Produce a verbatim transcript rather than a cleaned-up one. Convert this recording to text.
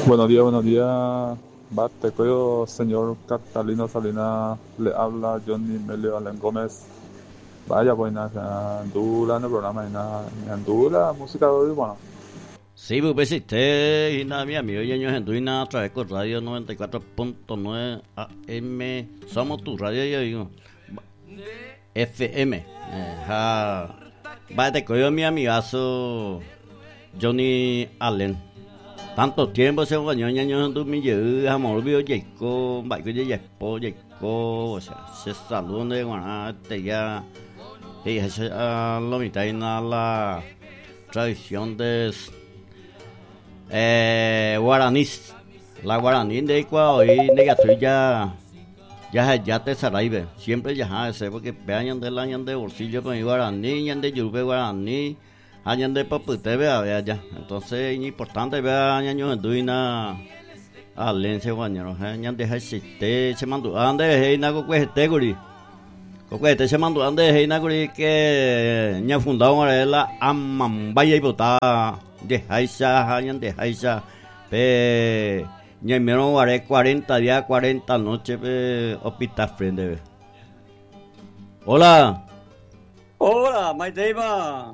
Buenos días, buenos días. Bate, cuyo señor Catalino Salinas le habla Johnny Melio Allen Gómez. Vaya, pues nada, Andula en el programa, y nada, Andula, música de hoy, bueno. Sí, pues existe y nada, mi amigo Yeño Genduina a través de Radio noventa y cuatro punto nueve A M. Somos tu radio, yo digo. F M. Eh, ja. Vaya, te cogió mi amigazo Johnny Allen. Tanto tiempo se engañó Yeño Genduina, amor, vio Jacob, vaya que Jacob, Jacob, o sea, se saludó de Guanate ya. Y eso lo mitad y nada la tradición de eh, guaraníes, la guaraní de Ecuador y de ya ya ya te saraibe, siempre ya ese porque vean de la año de bolsillo con guaraní, yan de yurupe guaraní, añan de papute vea vea ya, entonces es importante vea año en duina alense guañero, añan de existe se mandó ande heina co cueste guri. Coquete se mandó ande heina guri que ña fundado la amambaya y bota de Haisha, hayan de Haisha, pe, ña mero haré cuarenta días, cuarenta noches, pe, hospital frente. Hola. Hola, Maiteiba.